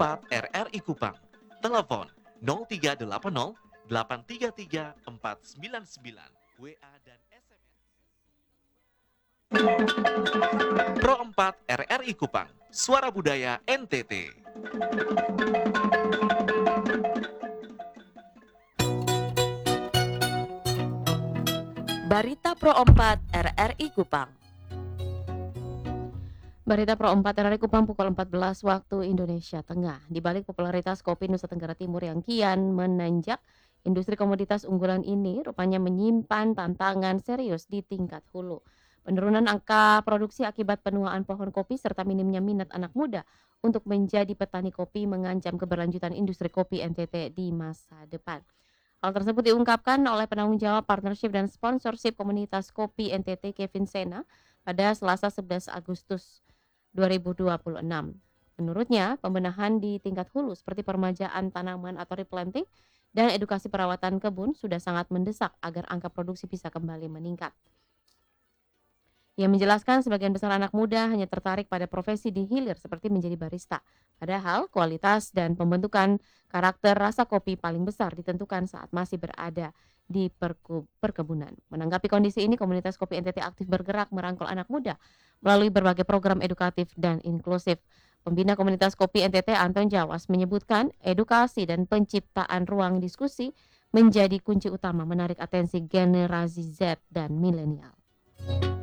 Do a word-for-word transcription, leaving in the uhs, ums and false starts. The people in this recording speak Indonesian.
empat R R I Kupang. Telepon nol tiga delapan nol delapan tiga tiga empat sembilan sembilan. W A dan S M S. Pro empat R R I Kupang. Suara Budaya N T T. Barita Pro empat R R I Kupang. Barita Pro empat R R I Kupang pukul empat belas waktu Indonesia Tengah. Di balik popularitas kopi Nusa Tenggara Timur yang kian menanjak, industri komoditas unggulan ini rupanya menyimpan tantangan serius di tingkat hulu. Penurunan angka produksi akibat penuaan pohon kopi serta minimnya minat anak muda untuk menjadi petani kopi mengancam keberlanjutan industri kopi N T T di masa depan. Hal tersebut diungkapkan oleh penanggung jawab partnership dan sponsorship komunitas kopi N T T Kevin Sena pada Selasa sebelas Agustus dua ribu dua puluh enam. Menurutnya, pembenahan di tingkat hulu seperti permajaan tanaman atau replanting dan edukasi perawatan kebun sudah sangat mendesak agar angka produksi bisa kembali meningkat. Ia menjelaskan sebagian besar anak muda hanya tertarik pada profesi di hilir seperti menjadi barista. Padahal kualitas dan pembentukan karakter rasa kopi paling besar ditentukan saat masih berada di perku- perkebunan. Menanggapi kondisi ini, komunitas kopi N T T aktif bergerak merangkul anak muda melalui berbagai program edukatif dan inklusif. Pembina komunitas kopi N T T Anton Jawas menyebutkan edukasi dan penciptaan ruang diskusi menjadi kunci utama menarik atensi generasi Z dan milenial.